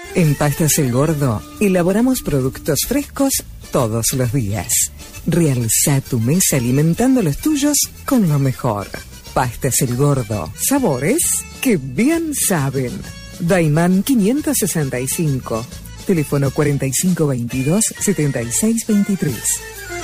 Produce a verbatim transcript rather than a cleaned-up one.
En Pastas El Gordo elaboramos productos frescos todos los días. Realza tu mesa alimentando los tuyos con lo mejor. Pastas El Gordo. Sabores que bien saben. Daimán quinientos sesenta y cinco. Teléfono cuarenta y cinco veintidós setenta y seis veintitrés.